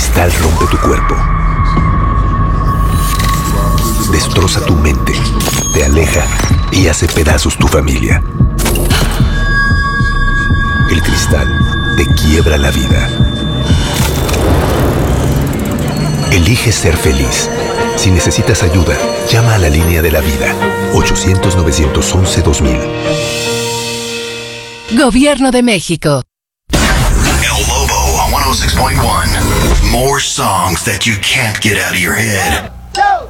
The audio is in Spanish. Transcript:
cristal rompe tu cuerpo, destroza tu mente, te aleja y hace pedazos tu familia. El cristal te quiebra la vida. Elige ser feliz. Si necesitas ayuda, llama a la línea de la vida. 800-911-2000. Gobierno de México. El Lobo 106.1. More songs that you can't get out of your head. 2,